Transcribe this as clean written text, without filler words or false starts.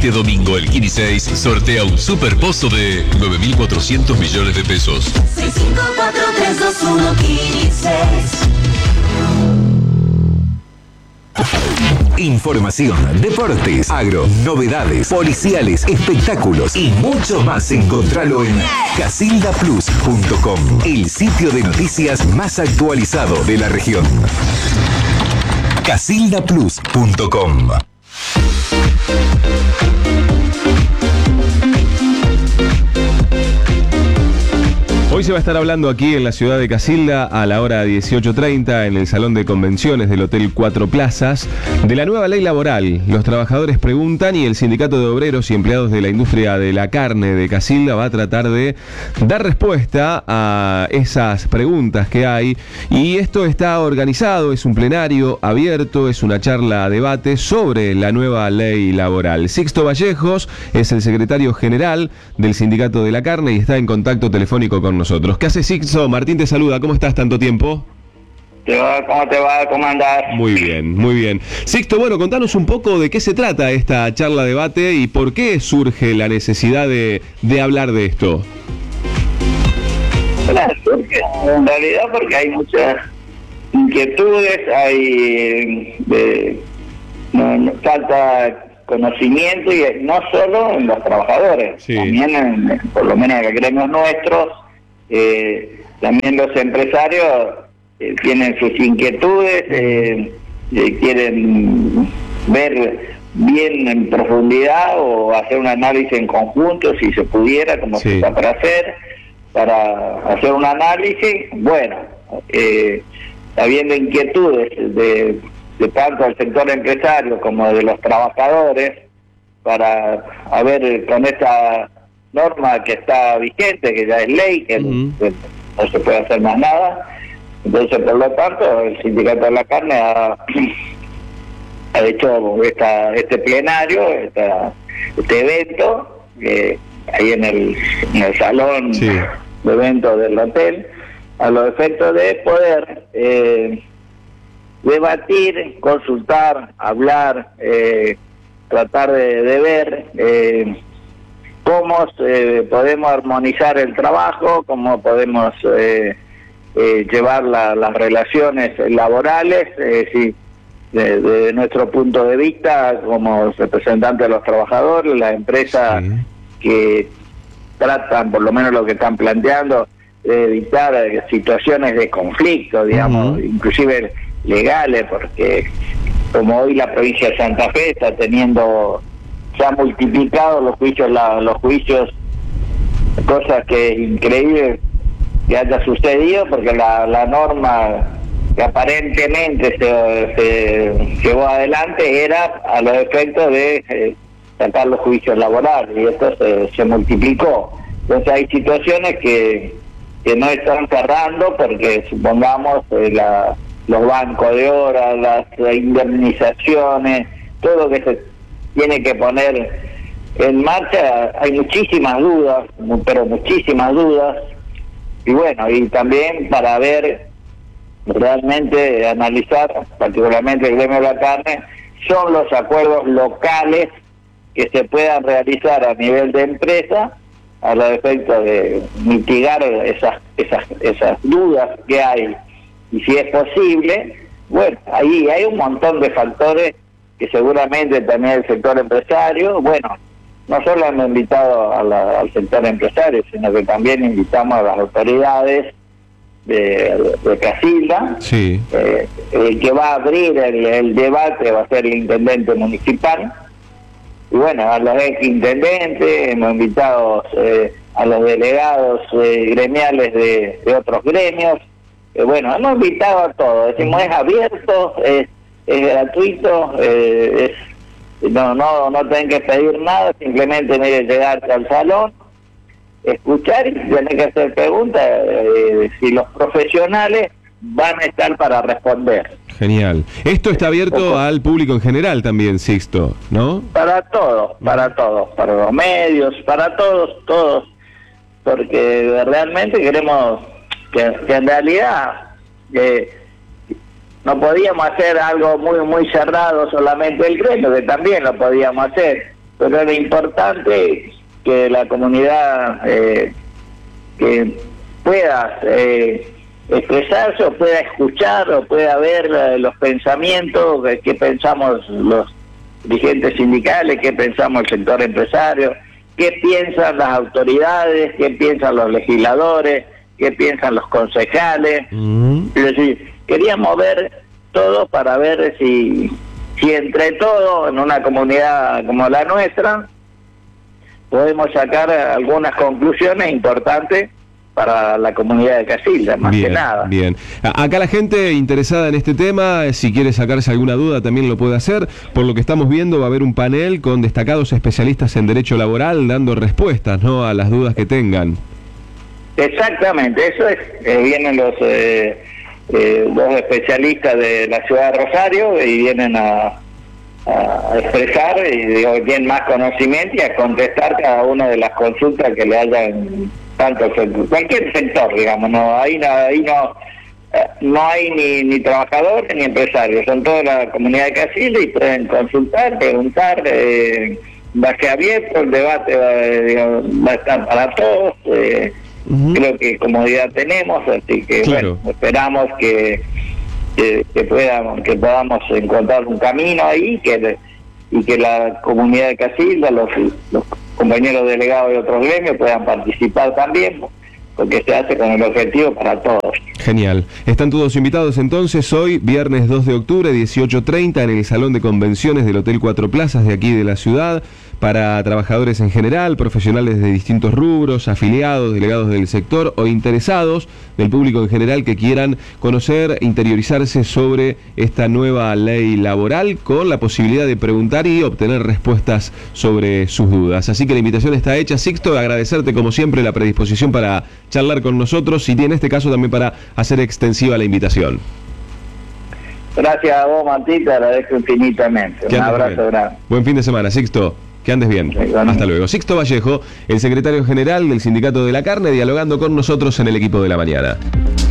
Este domingo el Kini 6 sortea un superpozo de 9.400 millones de pesos. 654-321 Kini 6. Información, deportes, agro, novedades, policiales, espectáculos y mucho más. Encontralo en casildaplus.com, el sitio de noticias más actualizado de la región. casildaplus.com. Hoy se va a estar hablando aquí en la ciudad de Casilda a la hora 18:30 en el Salón de Convenciones del Hotel Cuatro Plazas de la nueva ley laboral. Los trabajadores preguntan y el Sindicato de Obreros y Empleados de la Industria de la Carne de Casilda va a tratar de dar respuesta a esas preguntas que hay, y esto está organizado, es un plenario abierto, es una charla debate sobre la nueva ley laboral. Sixto Vallejos es el secretario general del Sindicato de la Carne y está en contacto telefónico con nosotros. ¿Qué hace, Sixto? Martín te saluda. ¿Cómo estás? ¿Tanto tiempo? ¿Cómo te va? ¿Cómo andás? Muy bien, muy bien. Sixto, bueno, contanos un poco de qué se trata esta charla debate y por qué surge la necesidad de hablar de esto. Bueno, surge en realidad porque hay muchas inquietudes, hay falta conocimiento, y no solo en los trabajadores, sí, también por lo menos en los gremios nuestros, también los empresarios tienen sus inquietudes, quieren ver bien en profundidad o hacer un análisis en conjunto, si se pudiera, como sí, se está para hacer un análisis. Bueno, habiendo inquietudes de tanto del sector empresario como de los trabajadores, para ver con esta norma que está vigente, que ya es ley, que no se puede hacer más nada. Entonces, por lo tanto, el Sindicato de la Carne ha hecho este plenario, este evento, ahí en el salón, sí, de eventos del hotel, a los efectos de poder debatir, consultar, hablar, tratar de ver cómo podemos armonizar el trabajo, cómo podemos llevar las relaciones laborales, desde nuestro punto de vista como representantes de los trabajadores, las empresas, sí, que tratan, por lo menos lo que están planteando, de evitar situaciones de conflicto, digamos, inclusive legales, porque como hoy la provincia de Santa Fe está teniendo, se han multiplicado los juicios, cosas que es increíble que haya sucedido, porque la norma que aparentemente se llevó adelante era a los efectos de sacar los juicios laborales, y esto se multiplicó. Entonces hay situaciones que no están cerrando porque, supongamos, los bancos de horas, las indemnizaciones, todo lo que se tiene que poner en marcha, hay muchísimas dudas, pero muchísimas dudas. Y bueno, y también para ver, realmente analizar, particularmente el gremio de la carne, son los acuerdos locales que se puedan realizar a nivel de empresa a los efectos de mitigar esas dudas que hay. Y si es posible, bueno, ahí hay un montón de factores que seguramente también el sector empresario, bueno, no solo hemos invitado al sector empresario, sino que también invitamos a las autoridades de Casilda. Sí. El que va a abrir el debate va a ser el intendente municipal, y bueno, a los ex intendentes, hemos invitado a los delegados gremiales de otros gremios. Bueno, hemos invitado a todos, decimos, es abierto, es gratuito, no tienen que pedir nada, simplemente tienen que llegar al salón, escuchar y tener que hacer preguntas, si los profesionales van a estar para responder. Genial. Esto está abierto al público en general también, Sixto, ¿no? Para todos, para los medios, para todos, porque realmente queremos que en realidad no podíamos hacer algo muy cerrado solamente el gremio, que también lo podíamos hacer, pero era importante que la comunidad que pueda expresarse o pueda escuchar o pueda ver los pensamientos, qué pensamos los dirigentes sindicales, qué pensamos el sector empresario, qué piensan las autoridades, qué piensan los legisladores, qué piensan los concejales. Es decir, queríamos ver todo para ver si entre todos, en una comunidad como la nuestra, podemos sacar algunas conclusiones importantes para la comunidad de Casilda, más que nada. Bien. Acá la gente interesada en este tema, si quiere sacarse alguna duda también lo puede hacer. Por lo que estamos viendo va a haber un panel con destacados especialistas en derecho laboral dando respuestas, ¿no?, a las dudas que tengan. Exactamente, eso es. Vienen los especialistas de la ciudad de Rosario y vienen a expresar y tienen más conocimiento y a contestar cada una de las consultas que le hayan, tanto cualquier sector, digamos. No hay ni trabajadores ni empresarios, son toda la comunidad de Casilda y pueden consultar, preguntar, va a ser abierto, el debate va a estar para todos. Creo que comodidad tenemos, así que claro. Bueno, esperamos que podamos encontrar un camino ahí y que la comunidad de Casilda, los compañeros delegados de otros gremios puedan participar también, porque se hace con el objetivo para todos. Genial. Están todos invitados entonces hoy, viernes 2 de octubre, 18:30, en el Salón de Convenciones del Hotel Cuatro Plazas de aquí de la ciudad, para trabajadores en general, profesionales de distintos rubros, afiliados, delegados del sector o interesados del público en general que quieran conocer, interiorizarse sobre esta nueva ley laboral, con la posibilidad de preguntar y obtener respuestas sobre sus dudas. Así que la invitación está hecha. Sixto, agradecerte como siempre la predisposición para charlar con nosotros y en este caso también para hacer extensiva la invitación. Gracias a vos, Martín, te agradezco infinitamente. Un abrazo grande. Buen fin de semana, Sixto. Que andes bien. Hasta luego. Sixto Vallejo, el secretario general del Sindicato de la Carne, dialogando con nosotros en el equipo de la mañana.